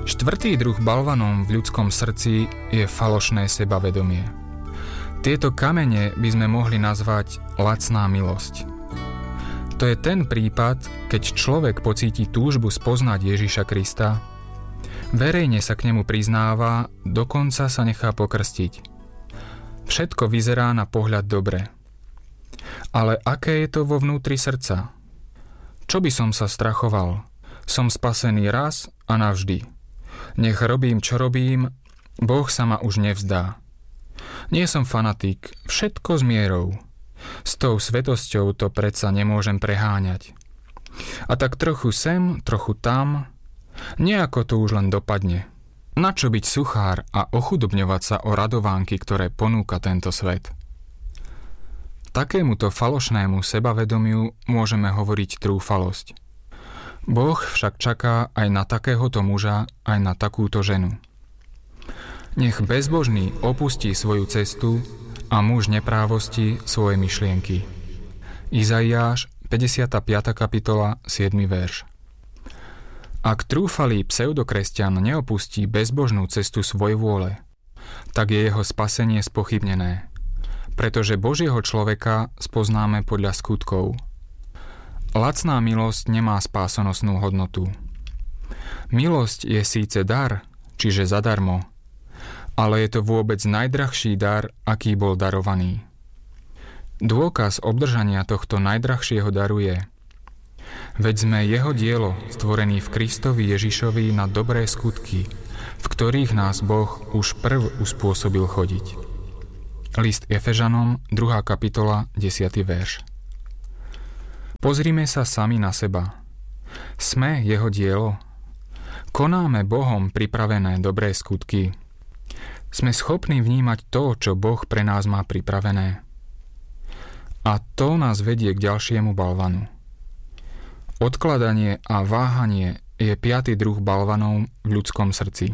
Štvrtý druh balvanom v ľudskom srdci je falošné sebavedomie. Tieto kamene by sme mohli nazvať lacná milosť. To je ten prípad, keď človek pocíti túžbu spoznať Ježiša Krista, verejne sa k nemu priznáva, dokonca sa nechá pokrstiť. Všetko vyzerá na pohľad dobre. Ale aké je to vo vnútri srdca? Čo by som sa strachoval? Som spasený raz a navždy. Nech robím, čo robím, Boh sa ma už nevzdá. Nie som fanatik, všetko s mierou. S tou svetosťou to predsa nemôžem preháňať. A tak trochu sem, trochu tam, nejako to už len dopadne. Načo byť suchár a ochudobňovať sa o radovánky, ktoré ponúka tento svet? Takémuto falošnému sebavedomiu môžeme hovoriť trúfalosť. Boh však čaká aj na takéhoto muža, aj na takúto ženu. Nech bezbožný opustí svoju cestu a muž neprávosti svoje myšlienky. Izaiáš, 55. kapitola, 7. verš. Ak trúfalý pseudokresťan neopustí bezbožnú cestu svojvôle, tak je jeho spasenie spochybnené, pretože Božieho človeka spoznáme podľa skutkov. Lacná milosť nemá spásonosnú hodnotu. Milosť je síce dar, čiže zadarmo, ale je to vôbec najdrahší dar, aký bol darovaný. Dôkaz obdržania tohto najdrahšieho daru je: veď sme jeho dielo, stvorený v Kristovi Ježišovi na dobré skutky, v ktorých nás Boh už prv uspôsobil chodiť. List Efežanom, 2. kapitola, 10. verš. Pozrime sa sami na seba. Sme jeho dielo? Konáme Bohom pripravené dobré skutky? Sme schopní vnímať to, čo Boh pre nás má pripravené? A to nás vedie k ďalšiemu balvanu. Odkladanie a váhanie je 5. druh balvanov v ľudskom srdci.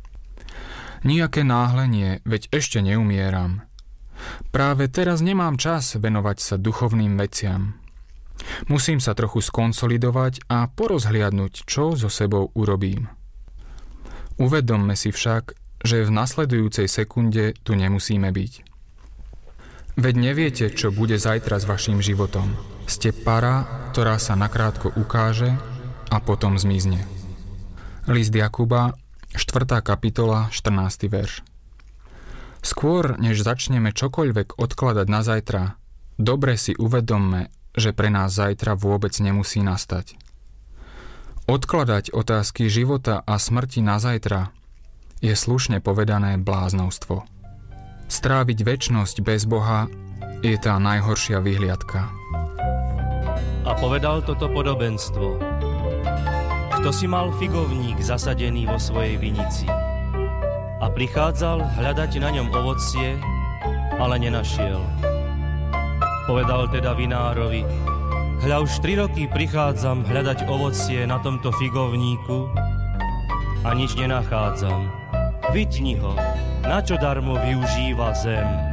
Nijaké náhlenie, veď ešte neumieram. Práve teraz nemám čas venovať sa duchovným veciam. Musím sa trochu skonsolidovať a porozhliadnuť, čo so sebou urobím. Uvedomme si však, že v nasledujúcej sekunde tu nemusíme byť. Veď neviete, čo bude zajtra s vašim životom. Ste para, ktorá sa nakrátko ukáže a potom zmizne. List Jakuba, 4. kapitola, 14. verš. Skôr, než začneme čokoľvek odkladať na zajtra, dobre si uvedomme, že pre nás zajtra vôbec nemusí nastať. Odkladať otázky života a smrti na zajtra je slušne povedané bláznovstvo. Stráviť večnosť bez Boha je tá najhoršia vyhliadka. A povedal toto podobenstvo. Kto si mal figovník zasadený vo svojej vinici a prichádzal hľadať na ňom ovocie, ale nenašiel. Povedal teda vinárovi: hľa, už 3 roky prichádzam hľadať ovocie na tomto figovníku a nič nenachádzam. Vytni ho, načo darmo využíva zem.